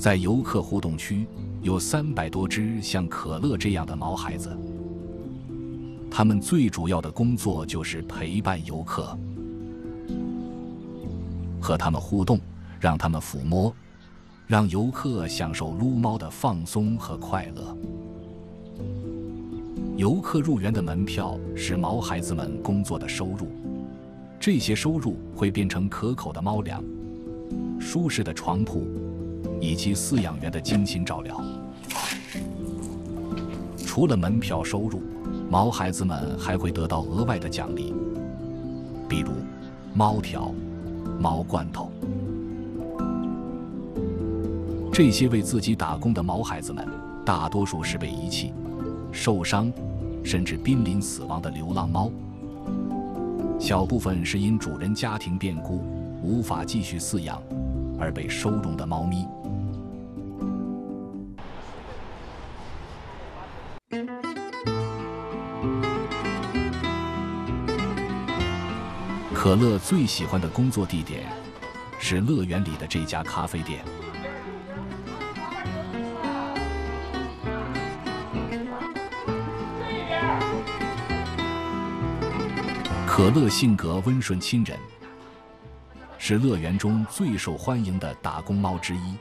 在游客互动区有300多只像可乐这样的毛孩子，他们最主要的工作就是陪伴游客，和他们互动，让他们抚摸，让游客享受撸猫的放松和快乐。游客入园的门票是毛孩子们工作的收入，这些收入会变成可口的猫粮、舒适的床铺以及饲养员的精心照料。除了门票收入，毛孩子们还会得到额外的奖励，比如猫条、猫罐头。这些为自己打工的毛孩子们，大多数是被遗弃、受伤，甚至濒临死亡的流浪猫。小部分是因主人家庭变故无法继续饲养而被收容的猫咪。可乐最喜欢的工作地点是乐园里的这家咖啡店。可乐性格温顺亲人，是乐园中最受欢迎的打工猫之一。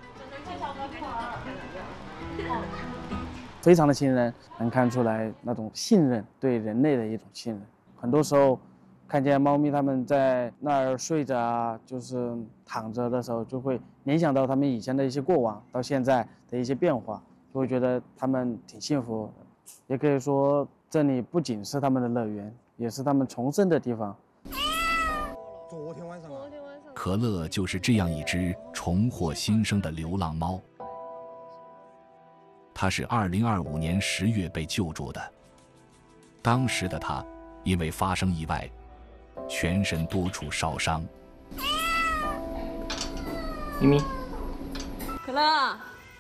非常的亲人，能看出来那种信任，对人类的一种信任。很多时候看见猫咪它们在那儿睡着啊，就是躺着的时候，就会联想到它们以前的一些过往，到现在的一些变化，就会觉得它们挺幸福的。也可以说，这里不仅是他们的乐园，也是他们重生的地方。 昨天晚上， 可乐就是这样一只重获新生的流浪猫。它是2025年10月被救助的，当时的它因为发生意外，全身多处烧伤。 咪咪， 可乐，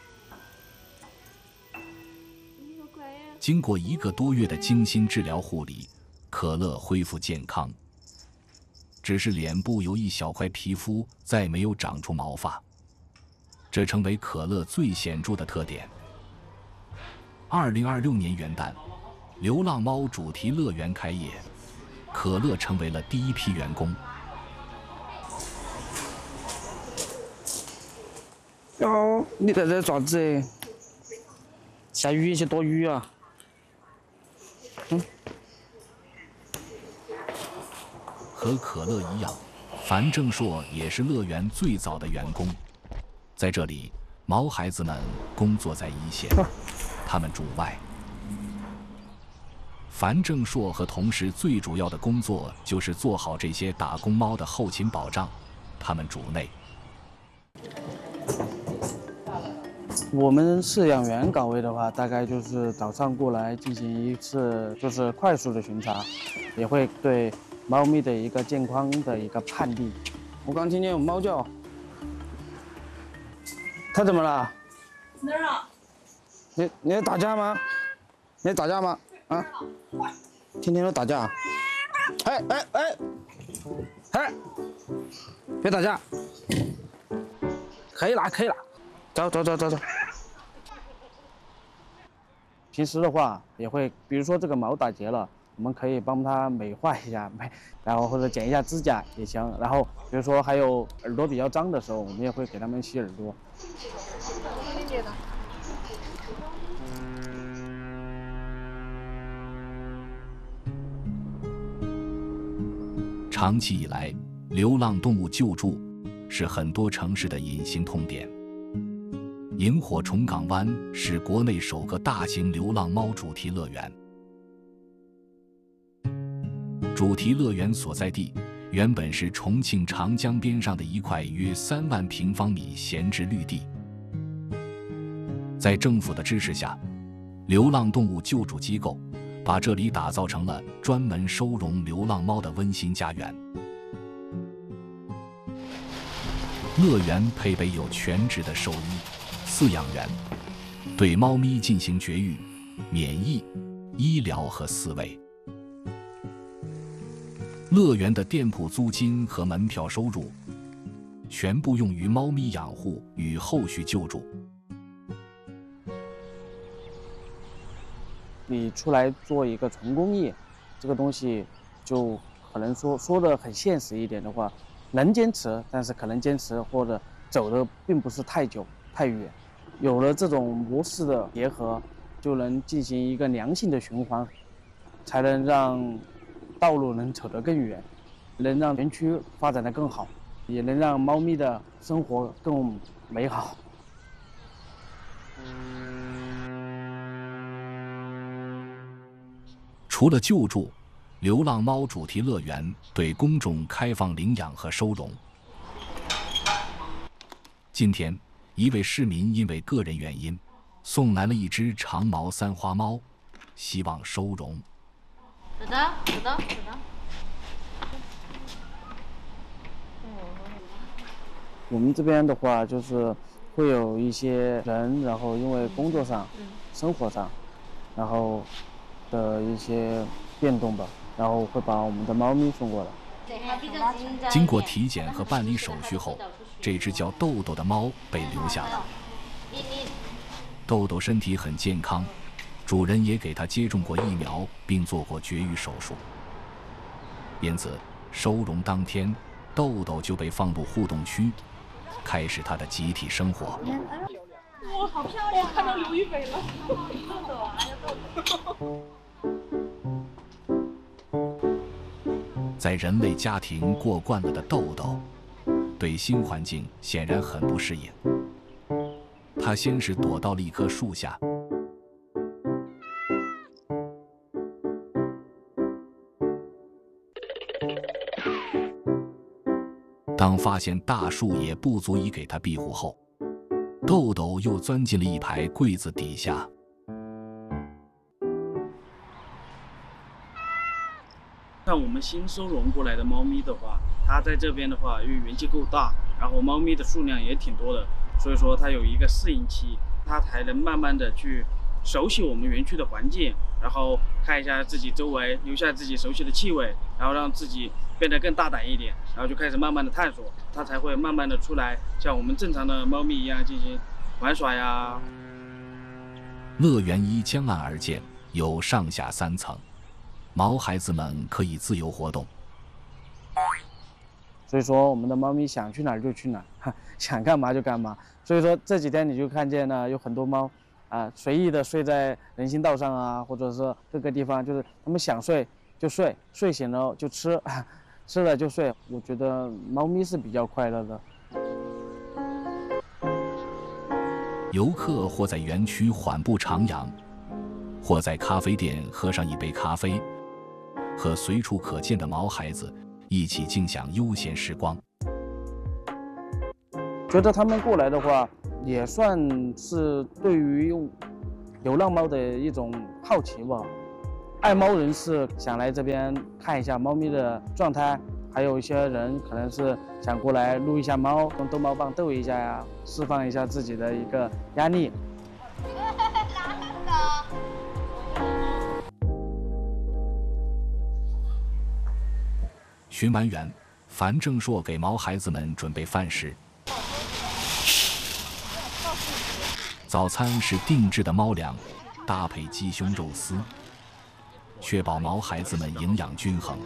经过1个多月的精心治疗护理，可乐恢复健康，只是脸部有一小块皮肤再没有长出毛发，这成为可乐最显著的特点。2026年元旦，流浪猫主题乐园开业，可乐成为了第一批员工。 哟，你在这爪子？下雨些多雨啊！ 和可乐一样，樊正硕也是乐园最早的员工。在这里，毛孩子们工作在一线，他们主外。樊正硕和同事最主要的工作就是做好这些打工猫的后勤保障，他们主内。 我们饲养员岗位的话，大概就是早上过来进行一次就是快速的巡查，也会对猫咪的一个健康的一个判定。我刚听见有猫叫，它怎么了？ 哪儿啊？ 你在打架吗？你在打架吗？啊？天天都打架？哎！别打架！可以了，可以了，走。平时的话也会，比如说这个毛打结了，我们可以帮它美化一下，然后或者剪一下指甲也行。然后比如说还有耳朵比较脏的时候，我们也会给它们洗耳朵。 长期以来，流浪动物救助是很多城市的隐形痛点。萤火虫港湾是国内首个大型流浪猫主题乐园。主题乐园所在地原本是重庆长江边上的一块约3万平方米闲置绿地。在政府的支持下，流浪动物救助机构把这里打造成了专门收容流浪猫的温馨家园。乐园配备有全职的兽医、饲养员，对猫咪进行绝育、免疫、医疗和饲喂。乐园的店铺租金和门票收入全部用于猫咪养护与后续救助。 你出来做一个纯公益，这个东西就可能说的很现实一点的话，能坚持，但是可能坚持或者走的并不是太久太远。有了这种模式的结合，就能进行一个良性的循环，才能让道路能走得更远，能让园区发展得更好，也能让猫咪的生活更美好。 除了救助，流浪猫主题乐园对公众开放领养和收容。今天，一位市民因为个人原因，送来了一只长毛三花猫，希望收容。 走的。 我们这边的话，就是会有一些人，然后因为工作上、生活上，然后的一些变动吧，然后会把我们的猫咪送过来。 经过体检和办理手续后，这只叫豆豆的猫被留下了。豆豆身体很健康，主人也给它接种过疫苗，并做过绝育手术。因此，收容当天，豆豆就被放入互动区，开始它的集体生活。 哇，好漂亮！我看到刘亦菲了。 在人类家庭过惯了的豆豆，对新环境显然很不适应。他先是躲到了一棵树下，当发现大树也不足以给他庇护后，豆豆又钻进了一排柜子底下。 像我们新收容过来的猫咪的话，它在这边的话，因为园区够大，然后猫咪的数量也挺多的，所以说它有一个适应期，它才能慢慢的去熟悉我们园区的环境，然后看一下自己周围，留下自己熟悉的气味，然后让自己变得更大胆一点，然后就开始慢慢的探索，它才会慢慢的出来，像我们正常的猫咪一样进行玩耍呀。 乐园依江岸而建，有上下3层。毛孩子们可以自由活动， 所以说我们的猫咪想去哪儿就去哪儿，想干嘛就干嘛。所以说这几天你就看见呢，有很多猫随意的睡在人行道上啊，或者是各个地方，就是它们想睡就睡，睡醒了就吃，吃了就睡。我觉得猫咪是比较快乐的。 游客或在园区缓步徜徉，或在咖啡店喝上一杯咖啡，和随处可见的毛孩子一起静享悠闲时光。 觉得他们过来的话，也算是对于流浪猫的一种好奇吧。爱猫人士想来这边看一下猫咪的状态，还有一些人可能是想过来撸一下猫，用逗猫棒逗一下呀，释放一下自己的一个压力。 巡完园，樊正硕给毛孩子们准备饭食。早餐是定制的猫粮，搭配鸡胸肉丝，确保毛孩子们营养均衡。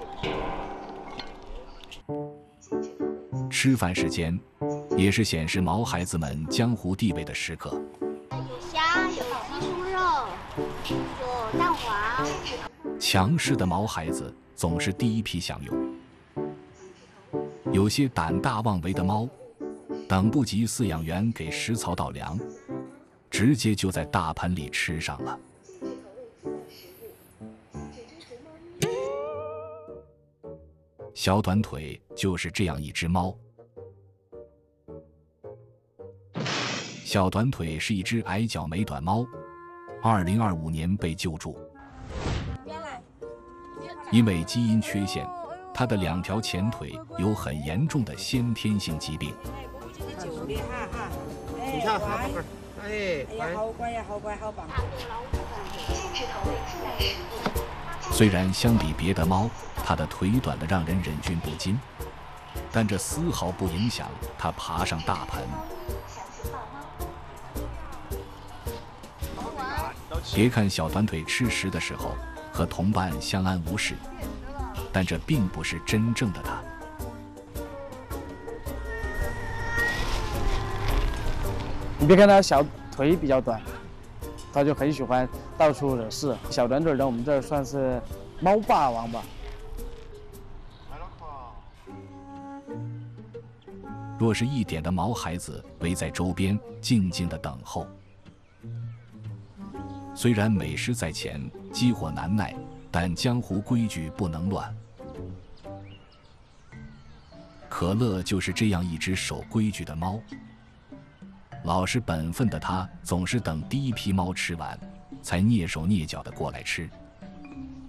吃饭时间，也是显示毛孩子们江湖地位的时刻。 有虾，有鸡胸肉，有蛋黄。 强势的毛孩子总是第一批享用。有些胆大妄为的猫，等不及饲养员给食槽倒粮，直接就在大盆里吃上了。小短腿就是这样一只猫。小短腿是一只矮脚美短猫，2025年被救助。因为基因缺陷，它的2条前腿有很严重的先天性疾病。 你看，哎呀， 好乖呀，好乖，好棒！ 虽然相比别的猫，它的腿短得让人忍俊不禁， 但这丝毫不影响他爬上大盆。别看小短腿吃食的时候和同伴相安无事，但这并不是真正的他。 你别看他小腿比较短，他就很喜欢到处惹事。小短腿的我们这儿算是猫霸王吧。 若是一点的毛孩子围在周边，静静地等候。虽然美食在前，饥火难耐，但江湖规矩不能乱。可乐就是这样一只守规矩的猫。老实本分的它，总是等第一批猫吃完，才蹑手蹑脚地过来吃。